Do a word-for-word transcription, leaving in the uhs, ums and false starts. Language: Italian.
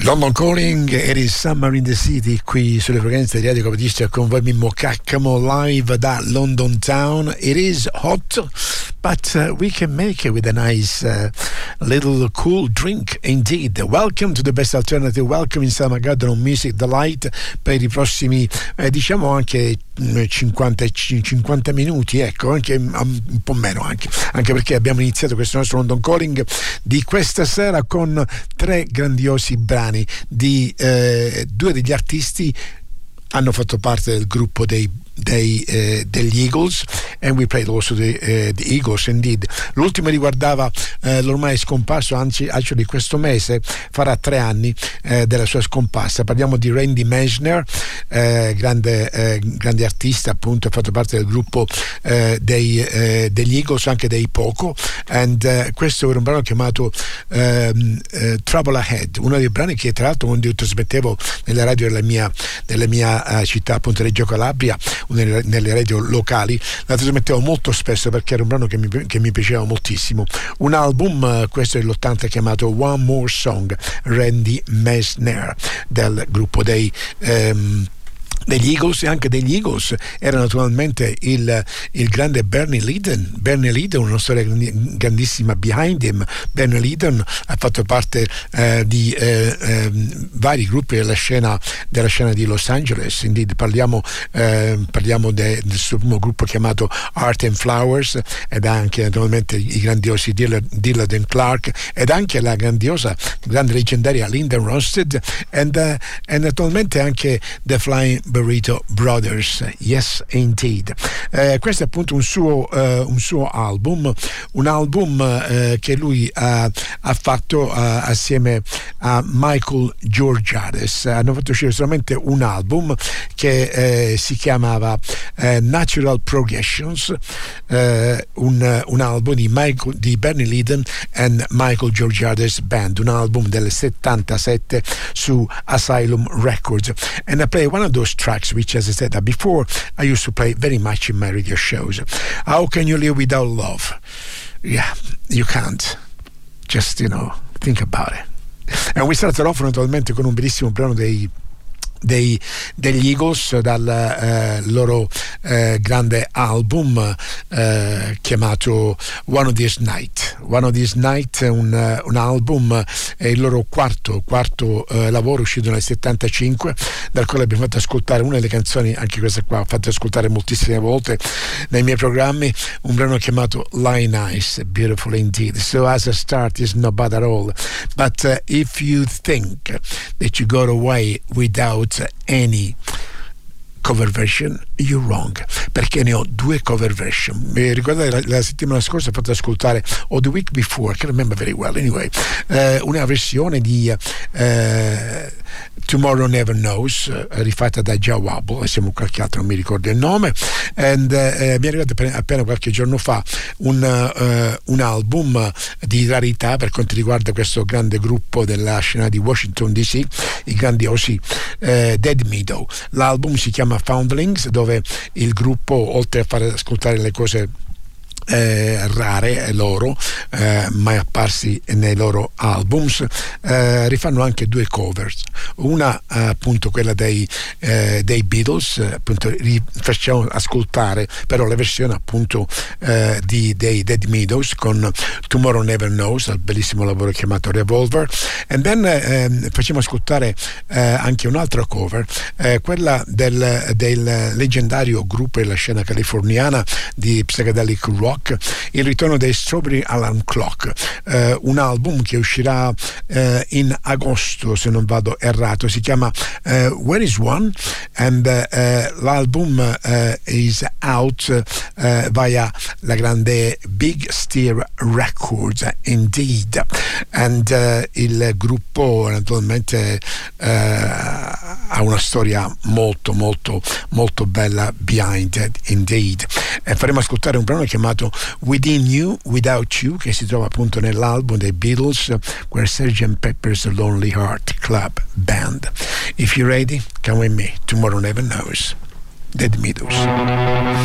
London Calling, it is Summer in the City, qui sulle frequenze di Radio Capodistria con voi Mimmo Caccamo, live da London Town. It is hot, but uh, we can make it with a nice uh, little cool drink indeed. Welcome to the best alternative, welcome in Summer Garden on Music Delight per i prossimi eh, diciamo anche cinquanta, cinquanta minuti, ecco, anche un po' meno anche, anche perché abbiamo iniziato questo nostro London Calling di questa sera con tre grandiosi brani di eh, due degli artisti hanno fatto parte del gruppo dei dei, eh, degli Eagles, and we played also the, uh, the Eagles indeed. L'ultimo riguardava eh, l'ormai scomparso, anzi di questo mese farà tre anni eh, della sua scomparsa. Parliamo di Randy Meisner, eh, grande, eh, grande artista, appunto, ha fatto parte del gruppo eh, dei, eh, degli Eagles, anche dei Poco, and uh, questo era un brano chiamato um, uh, Trouble Ahead, uno dei brani che tra l'altro quando io trasmettevo nella radio della mia, della mia uh, città, appunto Reggio Calabria, nelle, nelle radio locali, la trasmettevo molto spesso perché era un brano che mi, che mi piaceva moltissimo. Un album, questo è dell'ottanta, chiamato One More Song, Randy Meisner, del gruppo dei ehm, degli Eagles, e anche degli Eagles era naturalmente il, il grande Bernie Leadon. Bernie Leadon, una storia grandissima behind him. Bernie Leadon ha fatto parte eh, di eh, eh, vari gruppi della scena della scena di Los Angeles. Indeed, parliamo eh, parliamo de, del suo primo gruppo chiamato Art and Flowers, ed anche naturalmente i grandiosi Dillard, Dillard and Clark, ed anche la grandiosa, grande leggendaria Linda Ronstadt, and, uh, e naturalmente anche The Flying Burrito Brothers. Yes indeed. Eh, questo è appunto un suo, eh, un suo album, un album eh, che lui ha, ha fatto eh, assieme a Michael Georgiades. Hanno fatto uscire solamente un album che eh, si chiamava eh, Natural Progressions, eh, un, un album di, Michael, di Bernie Leadon and Michael Georgiades Band, un album del settantasette su Asylum Records. And I play one of those tracks which, as I said before, I used to play very much in my radio shows. How can you live without love? Yeah, you can't. Just, you know, think about it. And we started off naturalmente con un bellissimo brano dei Dei, degli Eagles dal eh, loro eh, grande album eh, chiamato One of These Night. One of These Night, un, un album, è il loro quarto, quarto eh, lavoro, uscito nel settantacinque, dal quale abbiamo fatto ascoltare una delle canzoni, anche questa qua ho fatto ascoltare moltissime volte nei miei programmi, un brano chiamato Line Ice, Beautiful Indeed. So as a start is not bad at all, but uh, if you think that you got away without any cover version, you're wrong, perché ne ho due cover version. Mi ricordate la, la settimana scorsa ho fatto ascoltare, o the week before, I can't remember very well, anyway, eh, una versione di eh, Tomorrow Never Knows, eh, rifatta da Joe Wabble, assieme a qualche altro, non mi ricordo il nome, and eh, mi è arrivato appena, appena qualche giorno fa un, uh, un album di rarità per quanto riguarda questo grande gruppo della scena di Washington D C, i grandiosi eh, Dead Meadow. L'album si chiama Foundlings, dove il gruppo, oltre a fare ascoltare le cose Eh, rare loro, eh, mai apparsi nei loro albums, eh, rifanno anche due covers, una eh, appunto quella dei, eh, dei Beatles, appunto facciamo ascoltare però la versione appunto eh, di, dei Dead Meadows con Tomorrow Never Knows, al bellissimo lavoro chiamato Revolver, and then eh, facciamo ascoltare eh, anche un'altra cover, eh, quella del, del leggendario gruppo della scena californiana di psychedelic rock, il ritorno dei Strawberry Alarm Clock, eh, un album che uscirà eh, in agosto se non vado errato, si chiama eh, Where Is One, and eh, l'album eh, is out eh, via la grande Big Steer Records indeed, and eh, il gruppo naturalmente eh, ha una storia molto molto molto bella behind it indeed. E faremo ascoltare un brano chiamato Within You, Without You, che si trova appunto nell'album dei Beatles, Where sergeant Pepper's Lonely Heart Club Band. If you're ready, come with me. Tomorrow Never Knows, Dead Meadows.